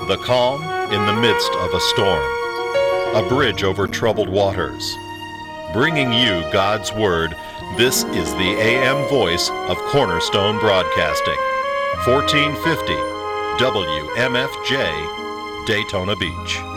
the calm in the midst of a storm, a bridge over troubled waters. Bringing you God's Word, this is the AM voice of Cornerstone Broadcasting, 1450 WMFJ, Daytona Beach.